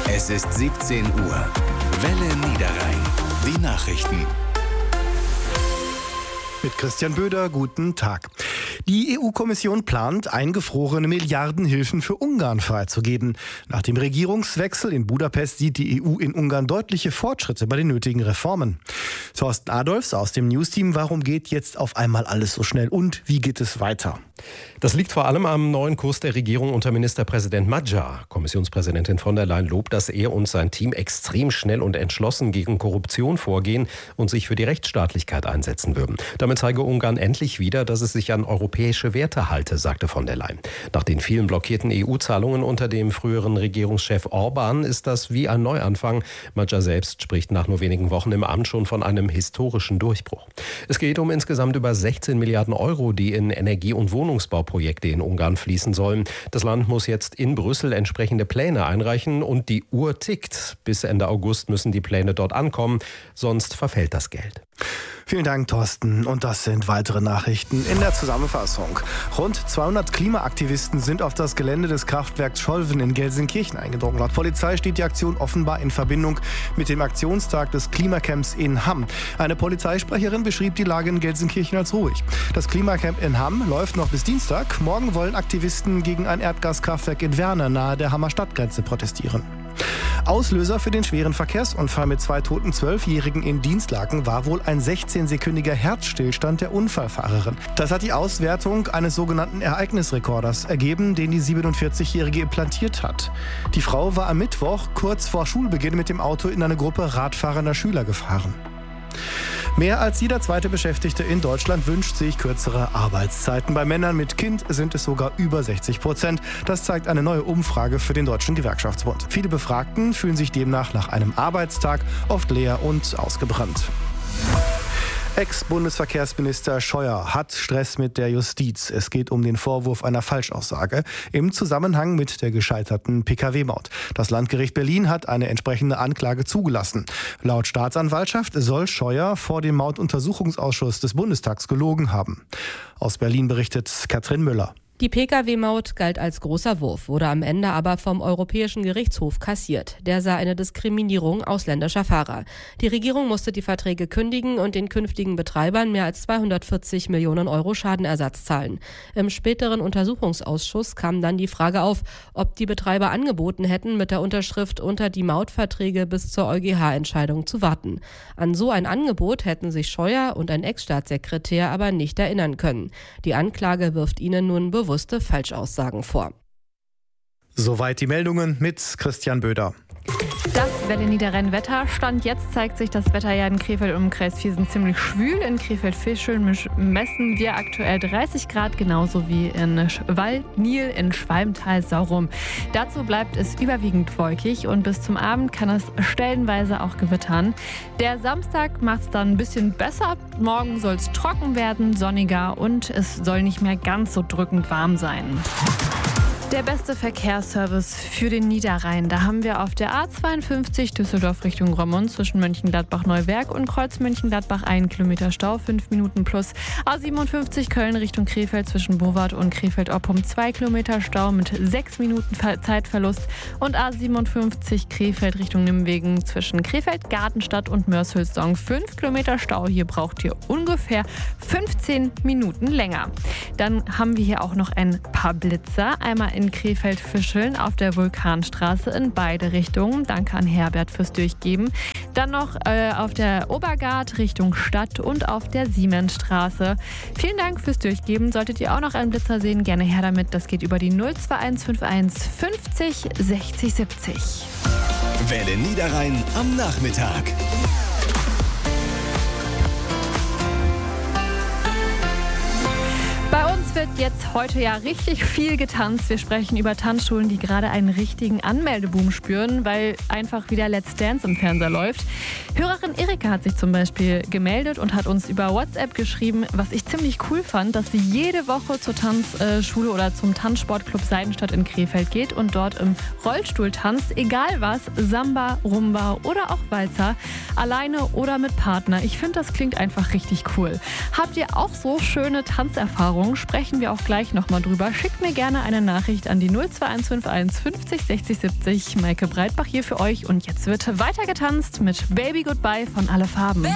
Es ist 17 Uhr. Welle Niederrhein. Die Nachrichten. Mit Christian Böder, guten Tag. Die EU-Kommission plant, eingefrorene Milliardenhilfen für Ungarn freizugeben. Nach dem Regierungswechsel in Budapest sieht die EU in Ungarn deutliche Fortschritte bei den nötigen Reformen. Thorsten Adolfs aus dem Newsteam, warum geht jetzt auf einmal alles so schnell und wie geht es weiter? Das liegt vor allem am neuen Kurs der Regierung unter Ministerpräsident Magyar. Kommissionspräsidentin von der Leyen lobt, dass er und sein Team extrem schnell und entschlossen gegen Korruption vorgehen und sich für die Rechtsstaatlichkeit einsetzen würden. Damit zeige Ungarn endlich wieder, dass es sich an europäische Werte halte, sagte von der Leyen. Nach den vielen blockierten EU-Zahlungen unter dem früheren Regierungschef Orbán ist das wie ein Neuanfang. Magyar selbst spricht nach nur wenigen Wochen im Amt schon von einem historischen Durchbruch. Es geht um insgesamt über 16 Milliarden Euro, die in Energie- und Wohnungsbauprojekte in Ungarn fließen sollen. Das Land muss jetzt in Brüssel entsprechende Pläne einreichen und die Uhr tickt. Bis Ende August müssen die Pläne dort ankommen, sonst verfällt das Geld. Vielen Dank, Thorsten. Und das sind weitere Nachrichten in der Zusammenfassung. Rund 200 Klimaaktivisten sind auf das Gelände des Kraftwerks Scholven in Gelsenkirchen eingedrungen. Laut Polizei steht die Aktion offenbar in Verbindung mit dem Aktionstag des Klimacamps in Hamm. Eine Polizeisprecherin beschrieb die Lage in Gelsenkirchen als ruhig. Das Klimacamp in Hamm läuft noch bis Dienstag. Morgen wollen Aktivisten gegen ein Erdgaskraftwerk in Werne nahe der Hammer Stadtgrenze protestieren. Auslöser für den schweren Verkehrsunfall mit 2 toten 12-Jährigen in Dienstlaken war wohl ein 16-sekündiger Herzstillstand der Unfallfahrerin. Das hat die Auswertung eines sogenannten Ereignisrekorders ergeben, den die 47-Jährige implantiert hat. Die Frau war am Mittwoch kurz vor Schulbeginn mit dem Auto in eine Gruppe radfahrender Schüler gefahren. Mehr als jeder zweite Beschäftigte in Deutschland wünscht sich kürzere Arbeitszeiten. Bei Männern mit Kind sind es sogar über 60%. Das zeigt eine neue Umfrage für den Deutschen Gewerkschaftsbund. Viele Befragten fühlen sich demnach nach einem Arbeitstag oft leer und ausgebrannt. Ex-Bundesverkehrsminister Scheuer hat Stress mit der Justiz. Es geht um den Vorwurf einer Falschaussage im Zusammenhang mit der gescheiterten Pkw-Maut. Das Landgericht Berlin hat eine entsprechende Anklage zugelassen. Laut Staatsanwaltschaft soll Scheuer vor dem Mautuntersuchungsausschuss des Bundestags gelogen haben. Aus Berlin berichtet Katrin Müller. Die Pkw-Maut galt als großer Wurf, wurde am Ende aber vom Europäischen Gerichtshof kassiert. Der sah eine Diskriminierung ausländischer Fahrer. Die Regierung musste die Verträge kündigen und den künftigen Betreibern mehr als 240 Millionen Euro Schadenersatz zahlen. Im späteren Untersuchungsausschuss kam dann die Frage auf, ob die Betreiber angeboten hätten, mit der Unterschrift unter die Mautverträge bis zur EuGH-Entscheidung zu warten. An so ein Angebot hätten sich Scheuer und ein Ex-Staatssekretär aber nicht erinnern können. Die Anklage wirft ihnen nun bewusste Falschaussagen vor. Soweit die Meldungen mit Christian Böder. Das Welle Niederrhein Wetter. Stand jetzt zeigt sich das Wetter ja in Krefeld und im Kreis Viersen ziemlich schwül. In Krefeld-Fischeln messen wir aktuell 30 Grad, genauso wie in Waldnil, in Schwalmtal, Saurum. Dazu bleibt es überwiegend wolkig und bis zum Abend kann es stellenweise auch gewittern. Der Samstag macht es dann ein bisschen besser. Morgen soll es trocken werden, sonniger und es soll nicht mehr ganz so drückend warm sein. Der beste Verkehrsservice für den Niederrhein. Da haben wir auf der A52 Düsseldorf Richtung Roermond zwischen Mönchengladbach-Neuwerk und Kreuz Mönchengladbach 1 Kilometer Stau, 5 Minuten plus. A57 Köln Richtung Krefeld zwischen Bowart und Krefeld-Oppum 2 Kilometer Stau mit 6 Minuten Zeitverlust. Und A57 Krefeld Richtung Nimwegen zwischen Krefeld, Gartenstadt und Mörs-Hülsdong 5 Kilometer Stau. Hier braucht ihr ungefähr 15 Minuten länger. Dann haben wir hier auch noch ein paar Blitzer. Einmal in Krefeld-Fischeln auf der Vulkanstraße in beide Richtungen. Danke an Herbert fürs Durchgeben. Dann noch auf der Obergard Richtung Stadt und auf der Siemensstraße. Vielen Dank fürs Durchgeben. Solltet ihr auch noch einen Blitzer sehen, gerne her damit. Das geht über die 02151 50 60 70. Welle Niederrhein am Nachmittag. Bei uns wird jetzt heute ja richtig viel getanzt. Wir sprechen über Tanzschulen, die gerade einen richtigen Anmeldeboom spüren, weil einfach wieder Let's Dance im Fernseher läuft. Hörerin Erika hat sich zum Beispiel gemeldet und hat uns über WhatsApp geschrieben, was ich ziemlich cool fand, dass sie jede Woche zur Tanzschule oder zum Tanzsportclub Seidenstadt in Krefeld geht und dort im Rollstuhl tanzt, egal was, Samba, Rumba oder auch Walzer, alleine oder mit Partner. Ich finde, das klingt einfach richtig cool. Habt ihr auch so schöne Tanzerfahrungen? Sprecht sprechen wir auch gleich nochmal drüber. Schickt mir gerne eine Nachricht an die 02151 50 60 70. Maike Breitbach hier für euch und jetzt wird weiter getanzt mit Baby Goodbye von Alle Farben.